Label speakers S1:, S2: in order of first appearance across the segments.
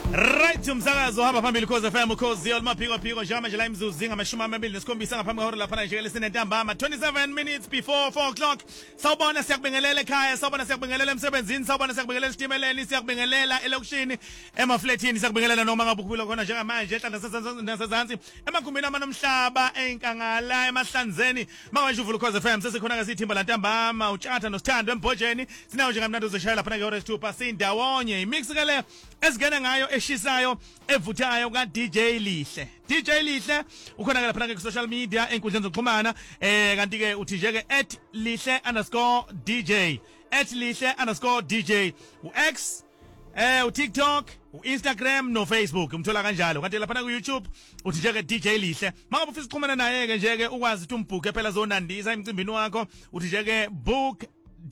S1: Right umsakazo hamba phambili Khosi FM ukhozi olmaphiko njama nje la imzuzu ngamashumi amabili nesikhombisa ngaphambi kwehora lapha nje lesine ntambama 27 minutes before 4 o'clock. Sawubona siyakubingelela ekhaya, sawubona siyakubingelela emsebenzini, sawubona siyakubingelela esitimeleni, siyakubingelela elokishini, emaflatini siyakubingelela noma ngabe ukuphila khona njengamanje ehlanga nasezansi emakhumbini amanomhlaba einkangala emahlanzeni manje uvula Khosi FM sesikhona ke sithimba la ntambama utshatha nosithando embhojeni sinayo nje ngamnandi uzoshaya lapha ngehora lesithupha sindawonye imix ke le esingena ngayo eshisayo evuthayo ka DJ Lihle. DJ Lihle ukhona ke lapha ke ku social media enkundleni zokuxhumana kanti ke uthi nje ke @lihle_dj @lihle_dj uX uTikTok uInstagram no Facebook umthola kanjalo kanti lapha ku YouTube uthi nje ke DJ Lihle mangabe ufisa ukuxhumana naye ke nje ke ukwazi ukuthi umbhuke phela zonandisa emcimbini wakho uthi nje ke book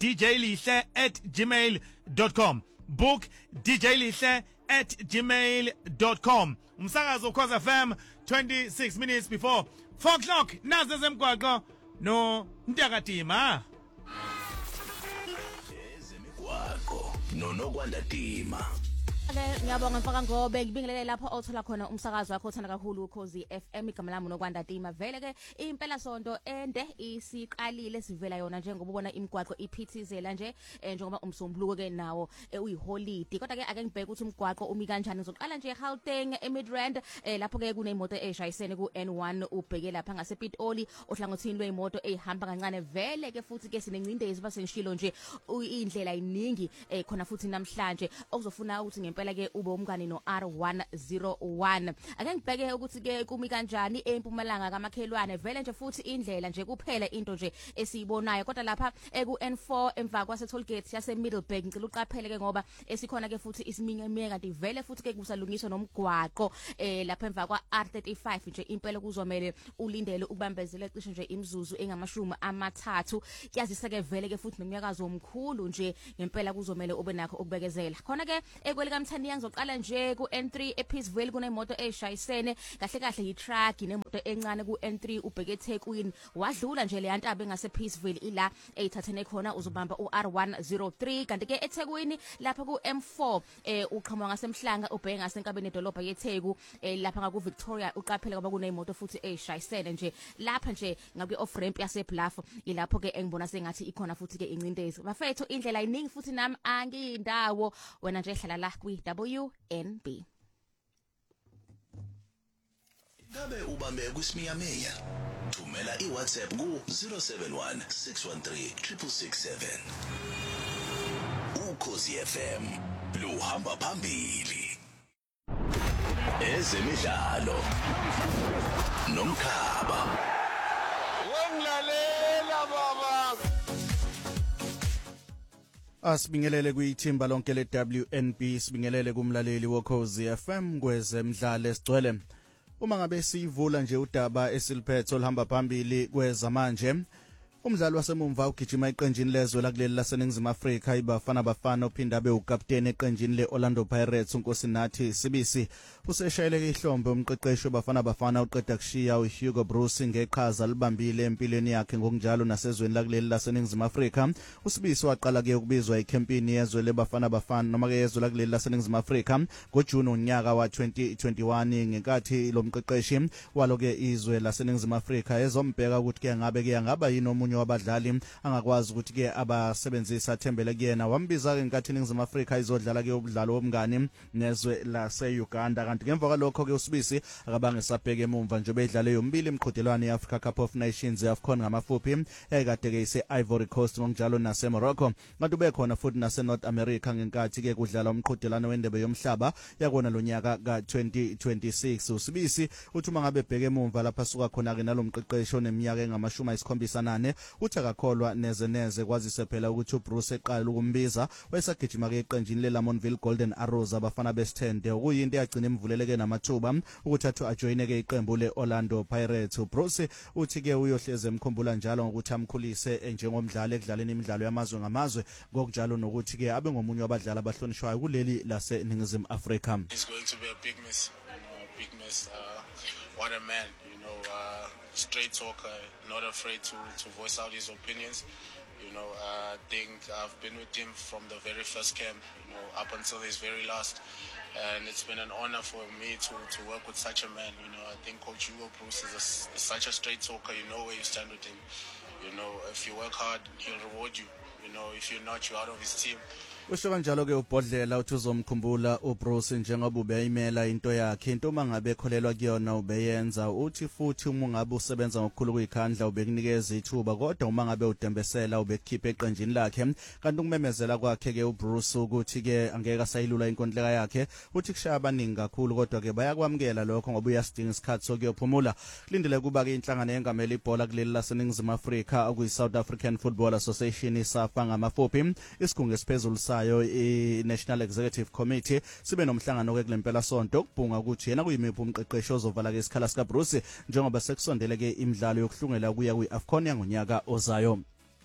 S1: djlihle@gmail.com book djlihle@gmail.com umsakazo Khosi FM 26 minutes before 4 o'clock nazo zemgwaqo no Ntakadima
S2: ezemigwaqo noNokwandadima.
S3: Ngiyabonga mfaka ngobe ngibingelele lapho othola khona umsakazo wakho othanda kakhulu uKhosi FM igama lami uNokwandadima. Vele ke impela sonto ende isiqalile sivela yona njengoba ubona imigwaqo iphithizela nje njengoba umsombuluko ke nawo uyiholiday. Kodwa ke ake ngibheke ukuthi umgwaqo umi kanjani. Uzoqala nje eGauteng eMidrand lapho ke kunemoto eshayisene ku N1 ubheke lapha ngase Pitoli ohlangothini lweimoto ehamba kancane. Vele ke futhi ke sinencindezi basengishilo nje indlela iningi khona futhi namhlanje okuzofuna ukuthi ngempela ke ube umngane no R101. Ake ngibheke ukuthi ke kumi kanjani eMpumalanga kaMakhelwane. Vele nje futhi indlela nje kuphela into nje esiyibonayo kodwa lapha ku N4 emva kwase tollgate yase Middleburg ngicela uqaphele ke ngoba esikhona ke futhi isiminyeminya kanti vele futhi ke kusalungiswa nomgwaqo lapha emva kwa R35 nje impela kuzomela ulindele ukubambezela cishe nje imizuzu engamashumi amathathu. Kuyazisa ke vele ke futhi nomnyakazo omkhulu nje ngempela kuzomela ube nakho ukubekezela. Khona ke Mthandi yangizoqala nje ku N3 ePeaceville kunemoto eshayisene kahle kahle yitruck nemoto encane ku N3 ubheke eThekwini wadlula nje le yantaba engase Peaceville ila eyithathene khona uzobamba uR103 kanti ke eThekwini lapha ku M4 uqhamuka ngasemhlanga ubheke ngasenkabeni edolobha yeTheku lapha ngaku Victoria uqaphele ngoba kunemoto futhi eshayisene nje lapha nje ngaku off ramp yase Bluff ilapho ke engibona sengathi ikhona futhi ke incindezi bafethu indlela iningi futhi nami angiyindawo wena nje hlala la kwi WNB.
S2: Ngabe ubambe kwisiminyaminya? Thumela iWhatsApp ku 071 613 667. Ukhosi FM luhamba phambili. Ezemidlalo nomkhaba.
S4: Wengilalela baba.
S5: Asibingelele kuyithimba lonke le WNB sibingelele kumlaleli woKhosi FM kwezemidlalo esigcwele. Uma ngabe sivula nje udaba esiliphethe olihamba phambili kwezamanje umdlali wasemumva ugijima iqenjini lezwe lakuleli laseNingizimu Afrika iBafana Bafana ophinda abe ukapteni eqenjini leOrlando Pirates uNkosinathi Sibisi useshayeleke ihlombe umqeqeshi weBafana Bafana uqeda kushiya uHugo Bruce ngeqhaza libambile empilweni yakhe ngokunjalo nasezweni lakuleli laseNingizimu Afrika. uSibisi waqala ke ukubizwa ecampaign yezwe leBafana Bafana noma ke yezwe lakuleli laseNingizimu Afrika ngoJune unyaka wa2021 ngenkathi lo mqeqeshi waloke izwe laseNingizimu Afrika ezombheka ukuthi ke ngabe ke ngaba yini omunye wabadlali angakwazi ukuthi ke abasebenzisa athembele kuyena. Wambiza ke ngenkathi iNingizimu Afrika izodlala ke ubudlalo womngani nezwe lase-Uganda kanti ngemva kwalokho ke uSibisi akabange sabheke emumva nje bedlale yombili imqhudelwano yeAfrica Cup of Nations eAFCON ngamafuphi ekade ke ise-Ivory Coast ngokunjalo nase-Morocco kanti ube khona futhi nase-North America ngenkathi ke kudlala umqhudelwano wendebe yomhlaba yakona lo nyaka ka2026. uSibisi uthi uma ngabe ebheke emumva lapha suka khona ke nalomqeqeshi oneminyaka engama-78 uthi akakholwa neze kwazise phela ukuthi uBruce eqala ukumbiza wesagijima ke eqenjini leLamontville Golden Arrows abafana besithende okuyinto yagcina imvuleleke namathuba ukuthi athu ajoyine ke iqembu leOrlando Pirates. uBruce uthi ke uyohleze emkhumbula njalo ngokuthi amkhulise njengomdlali ekudlaleni imidlalo yamazwe ngamazwe ngokunjalo nokuthi ke abe ngomunye wabadlali abahlonishwayo kuleli laseNingizimu Afrika.
S4: It's going to be a big miss. Big miss. What a man, straight talker, not afraid to voice out his opinions. You know, I think I've been with him from the very first camp, you know, up until his very last. And it's been an honor for me to work with such a man. You know, I think Coach Hugo Bruce is such a straight talker. You know where you stand with him. You know, if you work hard, he'll reward you. You know, if you're not, you're out of his team.
S5: Usho kanjalo ke uBhodlela uthi uzomkhumbula uBruce njengoba ubeyimela into yakhe into mangabe ekholelwa kuyona ubeyenza uthi futhi uma ngabe usebenza ngokukhulu kuyikhandla ubekunikeza ithuba kodwa uma ngabe udembesela ubekukhipha eqenjini lakhe kanti ukumemezela kwakhe ke uBruce ukuthi ke angeke asayilula inkontileka yakhe uthi kushaya abaningi kakhulu kodwa ke bayakwamukela lokho ngoba uyasidinga isikhathi sokuyophumula kulindele kuba ke inhlangano engamela ibhola kuleli laseNingizimu Afrika okuyi South African Football Association isafa ngamafuphi isigungu esiphezulu i-National Executive Committee sibe nomhlangano ke kulempela sonto ukubhunga ukuthi yena kuyimiphi umqeqeshi ozovala ke isikhala sika Bruce njengoba sekusondele ke imidlalo yokuhlungela kuya kwi-AFCON ngonyaka ozayo.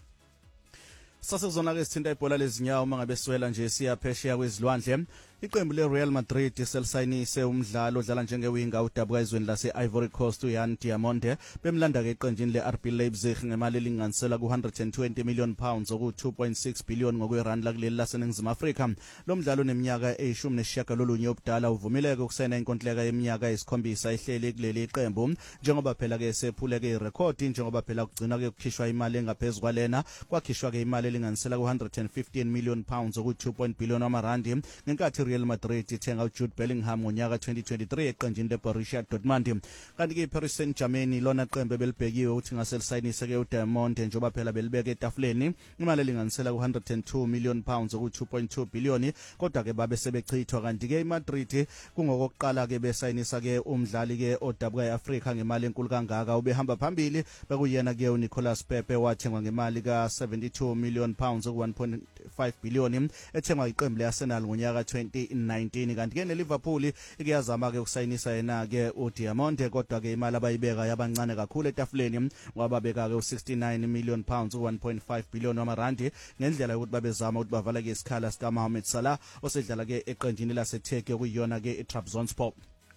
S5: Sasezona ke sithinta ibhola lezinyawo mangabe siwela nje siya phesheya kwezilwandle iqembu leReal Madrid selisayinise umdlalo odlala njengewinga udabuka ezweni lase-Ivory Coast uYan Diamonde bemlanda ke eqenjini le-RB Leipzig ngemali elinganisela ku-120 million pounds oku-2.6 billion ngokwerandi lakuleli laseNingizimu Afrika. Lo mdlalo oneminyaka eyishumi obudala uvumileke ukusayina inkontileka yeminyaka eyisikhombisa ehleli kuleli iqembu njengoba phela ke sephule ke irekhodi njengoba phela kugcina ke kukhishwa imali engaphezulu kwalena kwakhishwa ke imali elinganisela ku-115 million pounds oku-2 billion wamarandi ngenkathi Real Madrid ithenga uJude Bellingham ngonyaka 2023 eqenjini leBorussia Dortmund. Kanti ke iParis Saint-Germain lona qembu belibhekiwe ukuthi ngaselisayinise ke uDiamond njengoba phela belibeke etafuleni imali elinganisela ku-102 million pounds oku-2.2 billion kodwa ke babe sebechithwa kanti ke iMadrid kungokokuqala ke besayinisa ke umdlali ke odabuka eAfrika ngemali enkulu kangaka ubehamba phambili bekuyena ke uNicolas Pepe wathengwa ngemali ka-72 million pounds oku-1.5 billion ethengwa iqembu leArsenal ngonyaka 2019 kanti ke neLiverpool ikuyazama ke ukusayinisa yena ke uDiamond kodwa ke imali abayibeka yabancane kakhulu etafuleni ngoba beka ke u69 million pounds u1.5 billion wamarandi ngendlela yokuthi babezama ukuthi bavala ke isikhala sika Mohamed Salah osedlala ke eqenjini laseTurkey okuyiyona ke iTrabzonspor.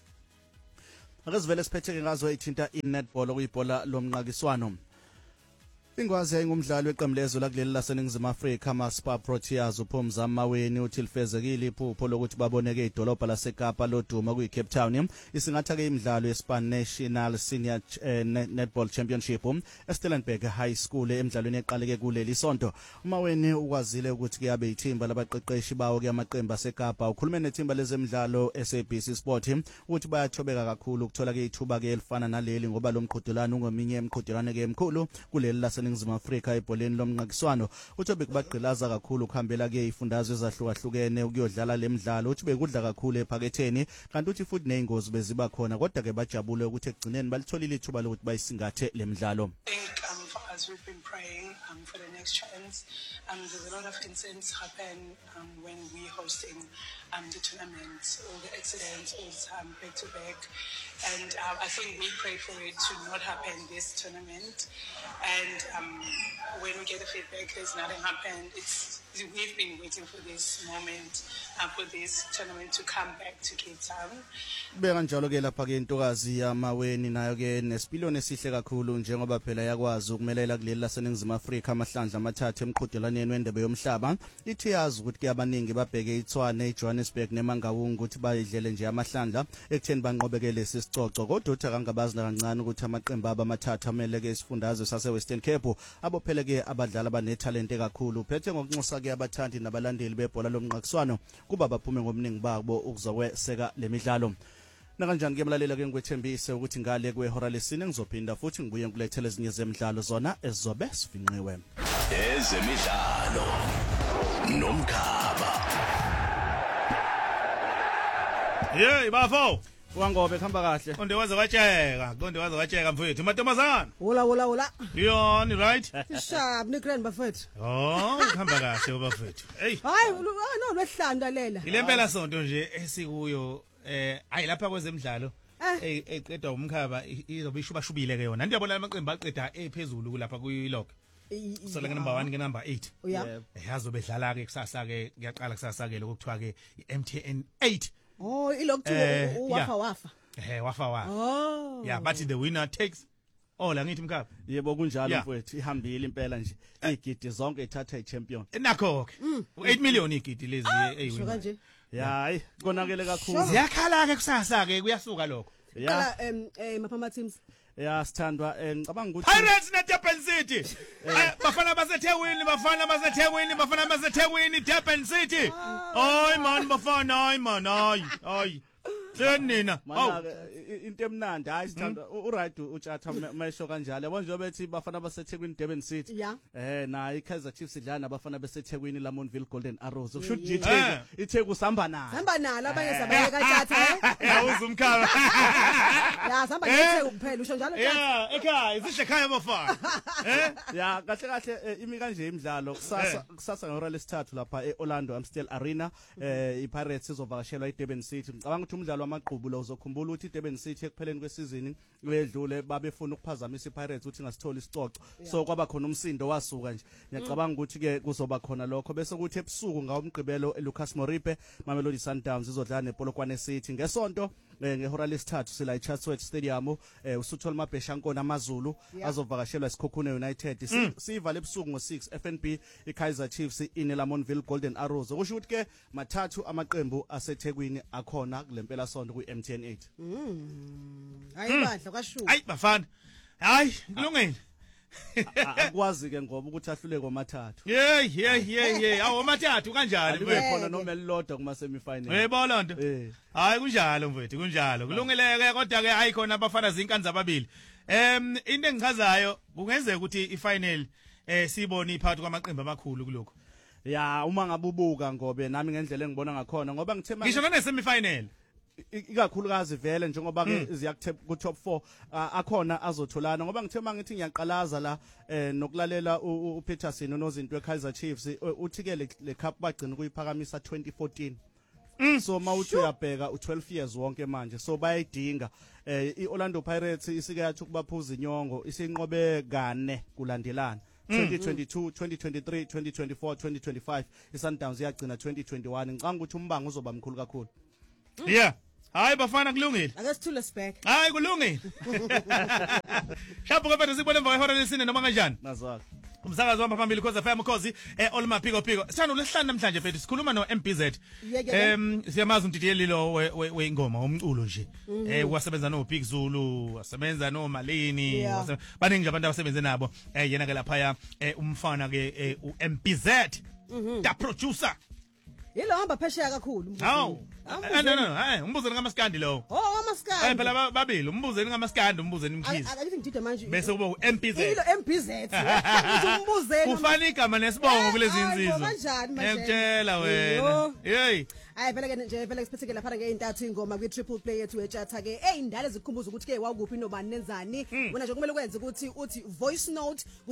S5: Akazivele siphethe ngazo ithinta iNetball okuyibhola lomnqakiswano. Ingwazi ingumdlalo weqembu lezwe lakuleli laseNingizimu Afrika amaSpar Proteas uPhumza Maweni uthi lifezekile iphupho lokuthi baboneke idolobha laseKapa loduma kuyiCape Town isingatha ke imidlalo yeSpan National Senior Netball Championship eStellenberg High School emidlalweni eqaleke kuleli sonto. Maweni ukwazile ukuthi ke yabe ithimba labaqeqeshi bawo ke amaqembu aseKapa ukhulume nethimba lezemidlalo SABC Sport ukuthi bayathobeka kakhulu ukuthola ke ithuba ke elifana naleli ngoba lo mqhudelwano ungominye emqhudelwano ke emkhulu kuleli laseNingizimu Afrika ebholeni lomnqakiswano uthi bekubagqilaza kakhulu ukuhambela ke ifundazwe ezahlukahlukene ukuyodlala lemidlalo uthi bekudla kakhulu ephaketheni kanti uthi futhi nezingozi beziba khona kodwa ke bajabule ukuthi ekugcineni balitholile ithuba lokuthi bayisingathe lemidlalo.
S6: As we've been praying for the next chance, there's a lot of incidents happen when we hosting the tournament, all the accidents, all the time back to back, and I think we pray for it to not happen this tournament. And when we get the feedback, there's nothing happened. We've been waiting for this moment, for this tournament to come back to Cape Town.
S5: Beka njalo ke lapha ke intokazi yaMaweni nayo ke nesipilone esihle kakhulu njengoba phela yakwazi ukumelela kuleli laseNingizimu Afrika amahlandla amathathu emqhudelaneni wendebe yomhlaba. Ithi yazi ukuthi ke abaningi babheke iTshwane eJohannesburg neMangaung ukuthi bayidlele nje amahlandla ekutheni banqobeke lesi sicoco kodwa uthi akangabazi kancane ukuthi amaqembu aba amathathu amele ke isifundazwe sase-Western Cape abophele ke abadlali abanetalente kakhulu phethe ngokunxusa ke abathandi nabalandeli bebhola lomnqakiswano kuba baphume ngomningi babo ukuzokweseka lemidlalo. Nakanjani ke mlalela ke ngikwethembise ukuthi ngale kwehora lesine ngizophinda futhi ngibuye ngikulethele ezinye zemidlalo zona ezizobe sifinqiwe.
S2: Ezemidlalo nomkhaba.
S1: Hey bafo
S5: Wangobe khamba kahle.
S1: konde waze watsheka mfowethu matomazana
S7: Wola.
S1: yoni right
S7: Sharp ni grand bafethu.
S1: oh khamba kahle bafowethu hey
S7: Hayi no lwehlanda lela.
S1: ilempela sonto nje esikuyo ayi lapha kwezemidlalo eqedwa umkhaba izobe ishubashubile ke yona ndiyabona amaqembu aqeda ephezulu kulapha kuyilog usala ke number 1 ke number 8
S7: Yeah.
S1: yazobe dlala ke kusasa ke ngiyaqala kusasa ke lokuthiwa ke iMTN 8
S7: Oh ilokuthiwa wafa.
S1: wafa
S7: Oh.
S1: yeah but the winner takes Oh la ngithi mkhaba.
S5: Yebo kunjalo
S1: Yeah.
S5: mfowethu ihambile impela nje igidi zonke ithatha iChampion.
S1: Nakho ke. 8 million igidi lezi
S7: Sho
S1: eyiwina.
S7: kanje.
S5: Hayi konakele kakhulu.
S1: Ziyakhala ke kusasa ke kuyasuka lokho.
S5: Ya
S7: Kala mapama teams.
S5: ya sithandwa ngicabanga ukuthi
S1: Pirates na Durban City. Bafana baseThekwini, bafana baseThekwini, bafana baseThekwini, Durban City. Hayi man bafana, hayi man, hayi. Senina.
S5: mana into emnandi hayi sithandwa uright utshatha mayisho kanjalo yabo njengoba bethi bafana baseThekwini Durban City.
S7: Yeah.
S5: Na iKaizer Chiefs idlala nabafana baseThekwini Lamontville Golden Arrows. Kusho ukuthi iTheku sihamba nayo.
S7: Hamba nalo abanye sabayeka thatha
S1: Yawuza umkhaba.
S7: Ya sihamba ngethe kuphela usho njalo thatha.
S1: Yeah, ekhaya, isishekhaya bafana.
S5: Ya kahle kahle imi kanje imidlalo kusasa ngehora lesithathu lapha eOrlando Amstel Arena iPirates izovakashelwa eDurban City. Ngicabanga ukuthi umdlalo wamaqhubu lo uzokhumbula ukuthi iDurban City ekupheleni kwesizini wedlule babefuna ukuphazamisa iPirates ukuthi ngasithola isicoco. So kwaba khona umsindo wasuka nje. Ngiyacabanga ukuthi ke kuzoba khona lokho bese kuthi ebusuku ngawumgqibelo eLucas Moripe Mamelodi Sundowns izodlala nePolokwane City ngesonto ngehora lesithathu sila eChatsworth Stadium uSuthol Mabheshankona amaZulu azovakashelwa isikhokhune United sivale ebusuku ngo6 FNB iKaizer Chiefs iNelamontville Golden Arrows okusho ukuthi ke mathathu amaqembu aseThekwini akhona kulempela sonto kuMTN8
S7: Hayi bandla kwashu.
S1: Hayi bafana. Hayi, kulungile.
S5: akwazi ke ngoba ukuthi ahlule komathathu
S1: Yeah. Awu mathathu kanjani
S5: libe
S1: mfethu?
S5: khona noma elilodwa kuma semifinal
S1: Yebo lonto. Hayi kunjalo mfethu, kunjalo. Kulungileke kodwa ke ayikhona abafana zinkani zababili. Into engichazayo kungenzeka ukuthi ifinal sibone iphakathi kwamaqembu amakhulu kuloko.
S5: ya uma ngabubuka ngobe nami ngendlela engibona ngakhona ngoba ngithe
S1: Ngisho nane semifinal.
S5: ikakhulukazi vele njengoba ke ziyakuthe ku top 4 akhona azotholana ngoba ngithe mangithi ngiyaqalaza la nokulalela uPeterson unozinto eKaizer Chiefs uthi ke le cup bagcina kuyiphakamisa 2014 so mawuthi uyabheka u12 years wonke manje so bayayidinga iOrlando Pirates isike yathi ukubaphuza inyongo isinqobe kane kulandelana 2022 2023 2024 2025 iSundowns iyagcina 2021 ngicanga ukuthi umbango uzoba mkhulu kakhulu
S1: Yeah. Hayi bafana kulungile.
S7: Ake sithule sibheke.
S1: Hayi kulungile. Shapho ke sibone emva kwehora lesine noma kanjani?
S5: nazaka
S1: Umsakazo wamba phambili cause FM cause Olma Piko. Sithando lesihlanu namhlanje mfethu sikhuluma no MBZ. Siyamazi umdidiyeli lo weingoma umculo nje. Wasebenza no Big Zulu, wasebenza no Malini, baningi nje abantu abasebenze nabo. Yena ke lapha umfana ke uMBZ. The producer.
S7: Yilo hamba phesheya kakhulu.
S1: Hawu. No, umbuzeni ngamaskandi lo.
S7: Oh amaskandi.
S1: Phela babili, umbuzeni ngamaskandi, umbuzeni imkhizi.
S7: Akathi ngidide manje.
S1: Bese kuba uMBZ.
S7: Yilo MBZ. Umbuzeni.
S1: Ufana igama nesibongo kulezi insizwa.
S7: Kanjani manje?
S1: Ngiyakutshela wena. Hey.
S7: Hayi phela ke nje phela siphethe ke lapha ngeintathu ingoma kwi triple play yethu echatha ke eyindala zikhumbuza ukuthi ke wakuphi nobani nenzani wena nje kumele ukwenze ukuthi uthi voice note ku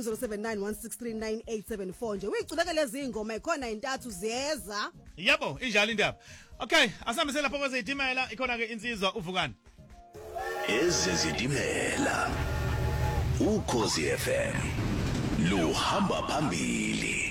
S7: 0791639874 nje uyicule ke lezi ingoma ikhona intathu ziyeza
S1: Yebo injalo indaba. Okay, asambise lapho kwezitimela ikhona ke insizwa uvukani.
S2: Ezezitimela Ukhozi FM luhamba phambili.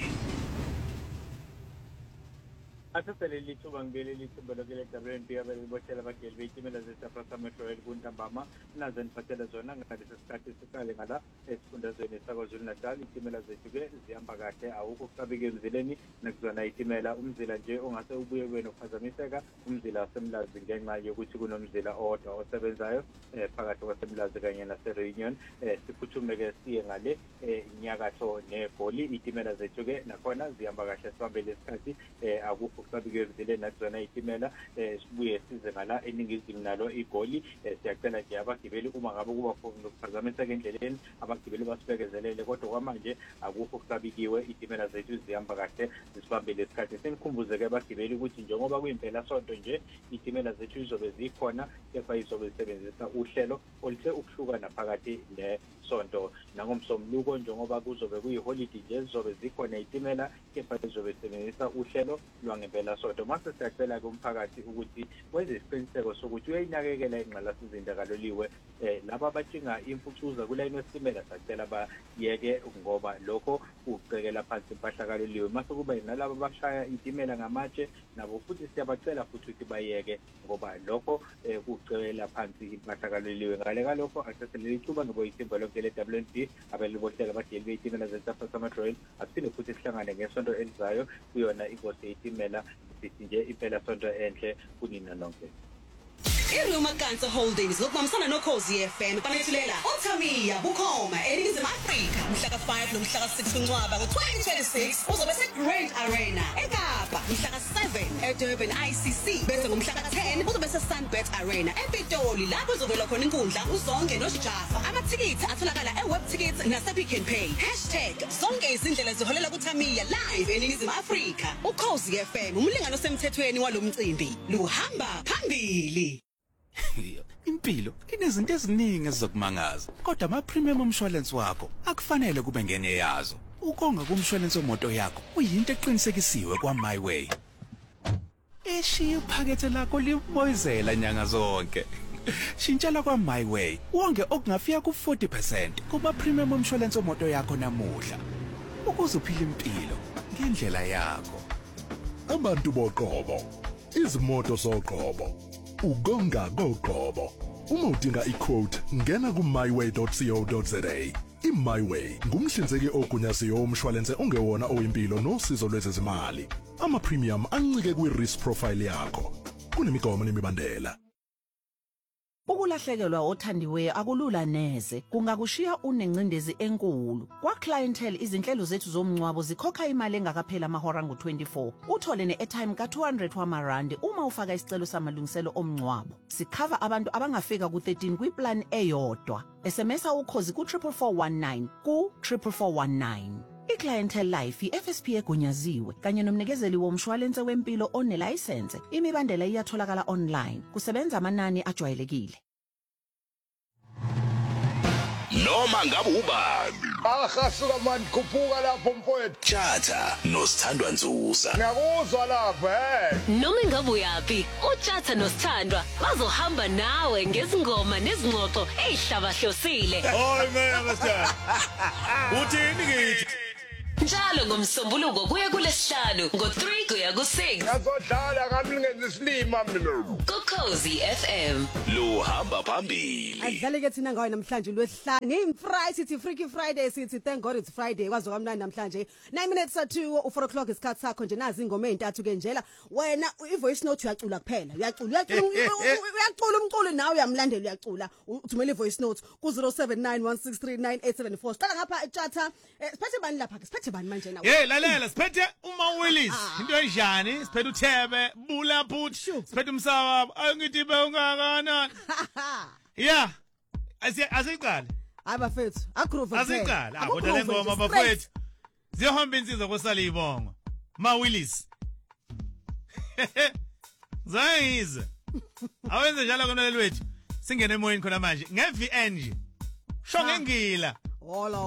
S8: Asasele lithuba ngibele lithuba lokele WNP abelibothela abageli beyitimela zeSafrika Metro kuNtambama nazo niphathele zona ngalesi sikhathi siqale ngala esifundazweni saKwaZulu Natal itimela zethu ke zihamba kahle awukho kusabike emzileni nekuzona itimela umzila nje ongase ubuye kwena ukuphazamiseka umzila waseMlazi ngenxa yokuthi kunomzila owodwa osebenzayo phakathi kwaseMlazi kanye naseReunion siphuthume ke siye ngale inyakatho neGoli itimela zethu ke nakhona zihamba kahle sibambe lesikhathi akukho kusabike emzileni nakuzona itimela sibuye size ngala eningizimu nalo iGoli siyacela nje abagibeli uma ngabe kuba khona ukuphazamiseka endleleni abagibeli basibekezelele kodwa kwamanje akukho kusabikiwe itimela zethu zihamba kahle zisibambe lesikhathi senikhumbuze ke abagibeli ukuthi njengoba kuyimpela sonto nje itimela zethu izobe zikhona kepha izobe zisebenzisa uhlelo oluthe ukuhluka naphakathi nesonto nangomsombuluko njengoba kuzobe kuyiholiday nje zizobe zikhona itimela kepha izobe zisebenzisa uhlelo lwange ngemvela sonto mase siyacela kumphakathi ukuthi wenze isiqiniseko sokuthi uyayinakekela ingqalasizinda kaloliwe laba abatshinga imfucuza kulayini wesitimela sacela bayeke ngoba lokho kucekela phansi impahla kaloliwe mase kuba nalabo abashaya itimela ngamatshe nabo futhi siyabacela futhi ukuthi bayeke ngoba lokho kucekela phansi impahla kaloliwe ngale kalokho aseseleli ithuba ngoba lonke le-WNP abelibohlela abageli beitimela ze-South Metro asiphinde futhi sihlangane ngesonto elizayo kuyona ingosi yeitimela sithi nje impela sonto enhle kunina nonke.
S9: iRoma Cancer Holdings ngokubambisana noKhosi FM banethulela uThamiya bukhoma eNingizimu Afrika mhla ka5 nomhla ka6 uNcwaba ngo2026 uzobe seGrand Arena eKapa mhla ka7 eDurban ICC bese ngomhla ka10 uzobe seSunbet Arena ePitoli lapho uzovela khona inkundla uzonke noSjafa amathikithi atholakala eWebTickets nasePick n Pay #zonke izindlela ziholela kuThamiya live eNingizimu Afrika uKhosi FM umlingano osemthethweni walomcimbi luhamba phambili.
S10: Impilo inezinto eziningi ezizokumangaza kodwa ama premium insurance wakho akufanele kube ngenye yazo. Ukonga kumshwalense wemoto yakho uyinto eqinisekisiwe kwa MyWay. Eshiya iphakethe lakho liboyizela nyanga zonke. Shintshela kwa MyWay wonke okungafika ku40% kuba premium insurance wemoto yakho namuhla. Ukuze uphile impilo ngendlela yakho.
S11: Abantu boqobo, izimoto zoqobo. Ugonga goqobo. Uma udinga iquote ngena ku myway.co.za. iMyWay ngumhlinzeki ogunyaziwe womshwalense ongewona oyimpilo nosizo lwezezimali. Ama premium ancike kwi risk profile yakho. Kunemigomo nemibandela.
S12: Ukulahlekelwa othandiweyo akulula neze kungakushiya unencindezi enkulu kwa clientele izinhlelo zethu zomncwabo zikhokha imali engakaphela amahora ngo24 uthole neairtime ka200 wamarandi uma ufaka isicelo samalungiselo omncwabo sikhava abantu abangafika ku13 kwiplan eyodwa SMS ukhozi ku 44419 ku 44419 iClientele Life iFSP egunyaziwe kanye nomnikezeli womshwalense wempilo onelicense imibandela iyatholakala online kusebenza amanani ajwayelekile
S2: Noma ngabe ubani
S13: akasuka manje khuphuka lapho mfowethu
S2: Tjatha noSithandwa Nzuza
S13: ngiyakuzwa lapha
S14: noma ngabe uyapi uTjatha noSithandwa bazohamba nawe ngezingoma nezingxoxo ezihlabahlosile
S1: Hayi mina Sithandwa uthini kithi
S14: njalo ngomsombuluko kuye kulesihlanu ngo3 kuya ku6
S13: ngazodlala ngami ngenza isilima mina
S14: kuKhosi FM
S2: lo hamba phambili
S7: adlale ke thina ngawe namhlanje lwesihlanu ngimfry sithi Freaky Friday sithi thank God it's Friday kwazo kamnandi namhlanje 9 minutes to 4 o'clock isikhathi sakho nje nazi ingoma ezintathu ke njela wena ivoice note uyacula kuphela uyacula umculo nawe uyamlandela uyacula uthumela ivoice note ku 0791639874 siqala ngapha eChatha siphethe bani lapha ke siphethe bani manje nawe
S1: hey lalela siphethe uma Willis into enjani siphethe uThebe Bula Put siphethe umsaba angithi bewungakanani yeah asiqale
S7: abafethu agroove
S1: asiqale kodwa le ngoma bafethu zihamba insizwa kwesala ibongo ma Willis zayize awenze njalo konaleli wethu singene emoyeni khona manje ngeVN nje sho ngengila
S7: hola